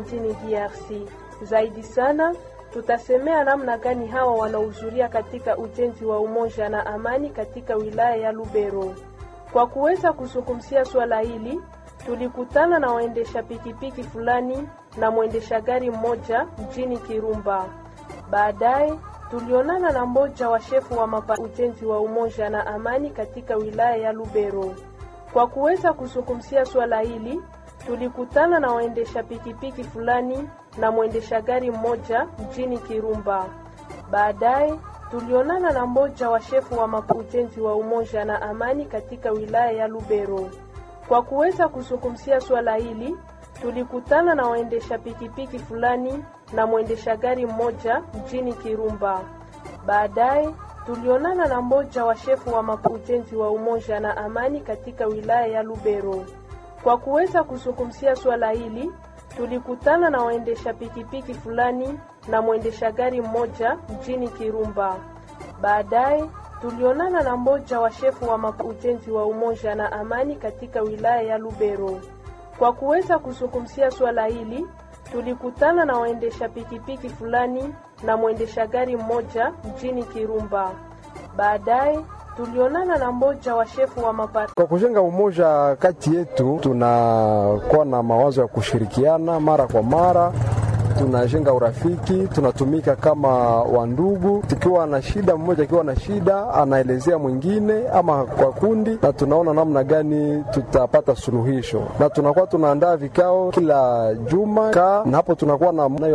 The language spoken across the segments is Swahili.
nchini DRC. Zaidi sana tutasemea namna gani hawa wanahudhuria katika ujenzi wa umoja na amani katika wilaya ya Lubero. Kwa kuweza kuzungumzia swala hili, tulikutana na waendesha pikipiki fulani na mwendesha gari mmoja mjini Kirumba. Baadaye tulionana na mmoja wa shefu wa ujenzi wa umoja na amani katika wilaya ya Lubero. Kwa kuweza kuzungumzia swala hili, tulikutana na waendesha pikipiki fulani na mwendesha gari mmoja mjini Kirumba. Baadaye tulionana na mmoja wa shefu wa ujenzi wa umoja na amani katika wilaya ya Lubero. Kwa kuweza kuzungumzia swala hili, tulikutana na waendesha pikipiki fulani na mwendesha gari mmoja mjini Kirumba. Baadaye tulionana na mmoja wa shefu wa ujenzi wa umoja na amani katika wilaya ya Lubero. Kwa kuweza kuzungumzia swala hili, tulikutana na waendesha pikipiki fulani na mwendesha gari mmoja mjini Kirumba. Baadaye tulionana na mmoja wa shefu wa ujenzi wa umoja na amani katika wilaya ya Lubero. Kwa kuweza kuzungumzia swala hili, tulikutana na waendesha pikipiki fulani na mwendesha gari mmoja mjini Kirumba. Baadaye tulionana na mmoja wa shefu wa Kwa kujenga umoja kati yetu, tunakuwa na mawazo ya kushirikiana mara kwa mara. Tunajenga urafiki, tunatumika kama wandugu. Tukiwa na shida, mmoja akiwa na shida anaelezea mwingine ama kwa kundi, na tunaona namna gani tutapata suluhisho. Na tunakuwa tunaandaa vikao kila juma na hapo tunakuwa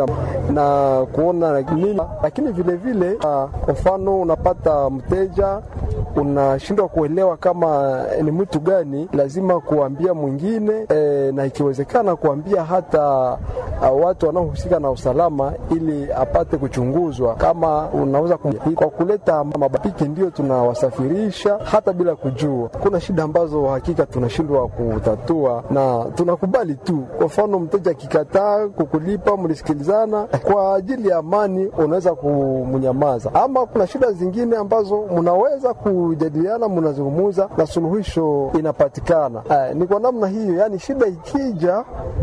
na kuona nini. Lakini vile vile kwa mfano unapata mteja unashindwa kuelewa kama ni mtu gani, lazima kuambia mwingine na ikiwezekana kuambia hata watu wanaohusika na usalama ili apate kuchunguzwa kama unaweza kwa kuleta mabapiki. Ndio tunawasafirisha hata bila kujua. Kuna shida ambazo hakika tunashindwa kutatua na tunakubali tu. Kwa mfano mteja akikataa kukulipa, mlisikilizana kwa ajili ya amani, unaweza kumnyamaza. Ama kuna shida zingine ambazo mnaweza kujadiliana, mnazungumza na suluhisho inapatikana. Ni kwa namna hiyo, yani shida ikija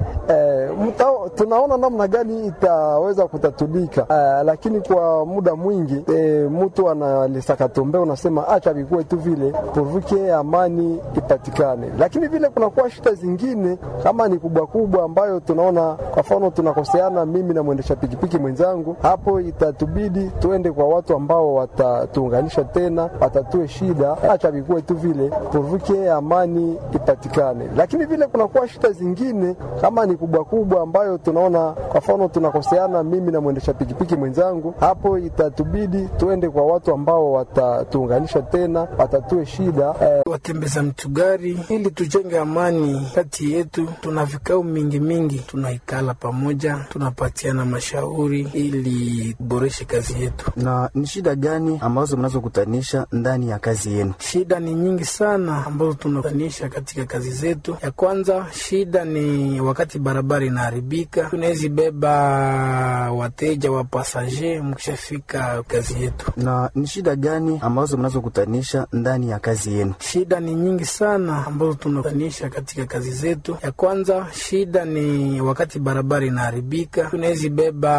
tunaona namna gani itaweza kutatulika. Lakini kwa muda mwingi mtu analisakatombe, unasema acha vikue tu vile pourvuke amani ipatikane. Lakini vile kuna kwa shida zingine kama ni kubwa kubwa ambayo tunaona, kwa mfano tunakoseana mimi na mwendesha pikipiki mwenzangu, hapo itatubidi tuende kwa watu ambao watatuunganisha tena, watatue shida. Acha vikue tu vile pourvuke amani ipatikane. Lakini vile kuna kwa shida zingine kama ni kubwa kubwa ambayo tunaona, kwa mfano tunakoseana mimi na mwendesha pikipiki mwenzangu, hapo itatubidi tuende kwa watu ambao watatuunganisha tena, watatue shida. Watembeza mtugari ili tujenge amani kati yetu. Tuna vikao mingi, tunaikala pamoja, tunapatiana mashauri ili boreshe kazi yetu. Na ni shida gani ambazo mnazokutanisha ndani ya kazi yenu? Shida ni nyingi sana ambazo tunakutanisha katika kazi zetu. Ya kwanza shida ni wakati barabara inaharibika, tunaweza beba wateja wa passager mkishafika kazi yetu. Na ni shida gani ambazo mnazokutanisha ndani ya kazi yenu? Shida ni nyingi sana ambazo tunakutanisha katika kazi zetu. Ya kwanza shida ni wakati barabara inaharibika, tunaweza beba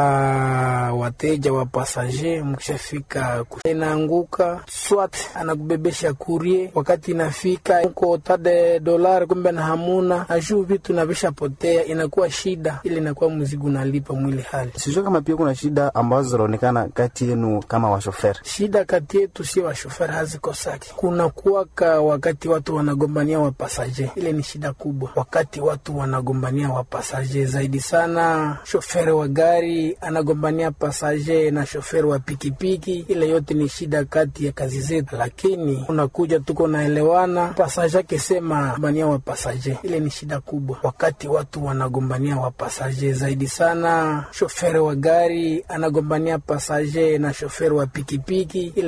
wateja wa passager mkishafika inaanguka, swat anakubebesha kurie, wakati inafika uko tade dolari kumbe na hamuna aju vitu nabisha potea, inakuwa shida, ili inakuwa mzigo nalipa mwili hali. Sijua kama pia kuna shida ambazo zinaonekana kati yenu kama washofer. Shida kati yetu si washofer hazikosaki. Kuna kuwaka wakati watu wanagombania wa passager, ile ni shida kubwa. Wakati watu wanagombania wa passager zaidi sana, shofer wa gari anagombania passager na shofer wa pikipiki, ile yote ni shida kati ya kazi zetu. Lakini unakuja tuko naelewana, passager kesema gombania wa passager, ile ni shida kubwa. Wakati watu wanagombania wa passager zaidi sana, shofer wa gari anagombania passager na shofer wa pikipiki.